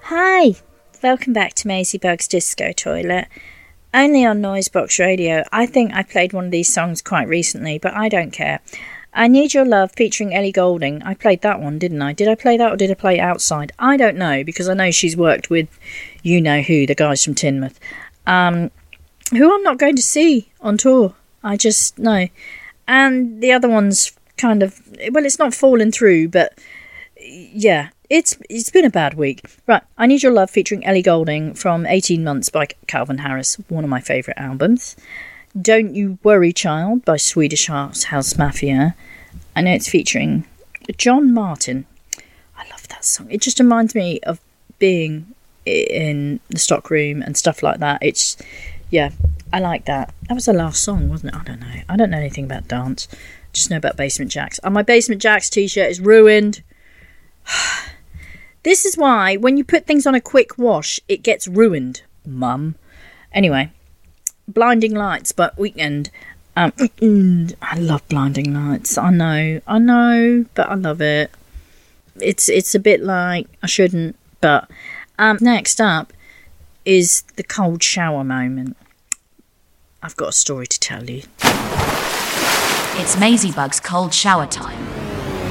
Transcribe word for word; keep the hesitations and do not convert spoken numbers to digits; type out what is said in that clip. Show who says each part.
Speaker 1: Hi, welcome back to Maisie Bug's Disco Toilet. Only on Noisebox Radio. I think I played one of these songs quite recently, but I don't care. I Need Your Love featuring Ellie Goulding. I played that one, didn't I? Did I play that or did I play Outside? I don't know, because I know she's worked with you-know-who, the guys from Teignmouth, um, who I'm not going to see on tour. I just know. And the other one's kind of, well, it's not fallen through, but yeah. It's it's been a bad week. Right, I Need Your Love featuring Ellie Goulding from eighteen months by Calvin Harris, one of my favourite albums. Don't You Worry Child by Swedish House, House Mafia. I know it's featuring John Martin. I love that song. It just reminds me of being in the stock room and stuff like that. It's, yeah, I like that. That was the last song, wasn't it? I don't know. I don't know anything about dance. Just know about Basement Jaxx. And my Basement Jaxx t-shirt is ruined. This is why, when you put things on a quick wash, it gets ruined, mum. Anyway, Blinding Lights by Weekend. Um, I love Blinding Lights. I know, I know, but I love it. It's it's a bit like I shouldn't, but um, next up is the cold shower moment. I've got a story to tell you.
Speaker 2: It's Maisie Bug's cold shower time.